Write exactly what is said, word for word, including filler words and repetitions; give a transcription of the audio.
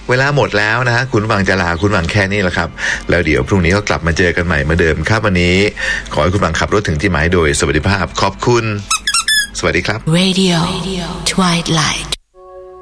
เวลาหมดแล้วนะฮะคุณฟังจะลาคุณฟังแค่นี้แหละครับแล้วเดี๋ยวพรุ่งนี้ก็กลับมาเจอกันใหม่เหมือนเดิมครับวันนี้ขอให้คุณฟังขับรถถึงที่หมายโดยสวัสดิภาพขอบคุณสวัสดีครับ Radio Twilight